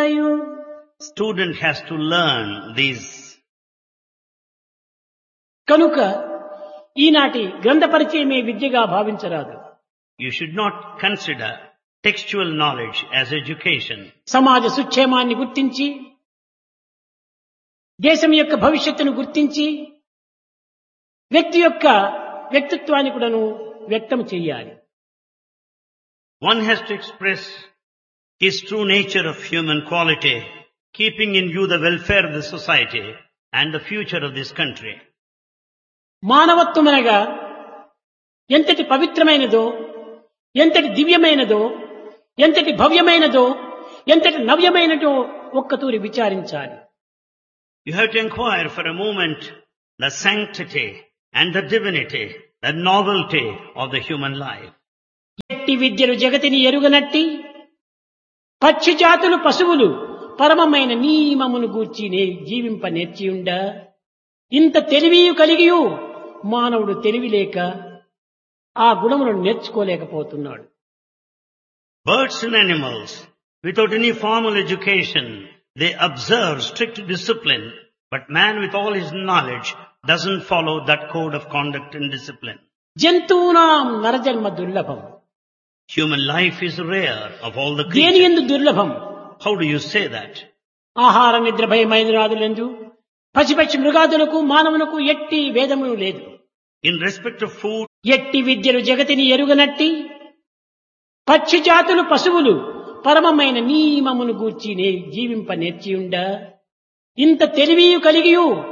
తెలియవలయు. Student has to learn these. కనుక ఈనాటి గ్రంథ పరిచయమే విద్యగా భావించరాదు. You should not consider textual knowledge as education. సమాజ సుక్షేమాన్ని గుర్తించి, దేశం యొక్క భవిష్యత్తును గుర్తించి, వ్యక్తి యొక్క వ్యక్తిత్వాన్ని కూడాను వ్యక్తం చేయాలి. One has to express his true nature of human quality, keeping in view the welfare of the society and the future of this country. మానవత్వం అనగా ఎంతటి పవిత్రమైనదో, ఎంతటి దివ్యమైనదో, ఎంతటి భవ్యమైనదో, ఎంతటి నవ్యమైనదో ఒక్కతూరి విచారించాలి. You have to inquire for a moment the sanctity and the divinity, the novelty of the human life. ఎట్టి విద్యలు జగతిని ఎరుగనట్టి పక్షి జాతులు పశువులు పరమమైన నియమమును గూర్చి జీవింప నేర్చియుండ, ఇంత తెలివియు కలిగియు మానవుడు తెలివిలేక ఆ గుణములను నేర్చుకోలేకపోతున్నాడు. Birds and animals, without any formal education, they observe strict discipline, but man with all his knowledge doesn't follow that code of conduct and discipline. జంతువునాం నరజన్మ దుర్లభం. Human life is rare of all the దేని creatures. యందు దుర్లభం? How do you say that? ఆహార నిద్ర భయమైనరాదులందు పశుపక్షి మృగాదులకు మానవునకు ఎట్టి భేదమును లేదు. In respect of food, ఎట్టి విద్యలు జగతిని ఎరుగనట్టి పక్షి జాతులు పశువులు పరమమైన నియమమును గూర్చి జీవింప నేర్చియుండ, ఇంత తెలివియు కలిగియు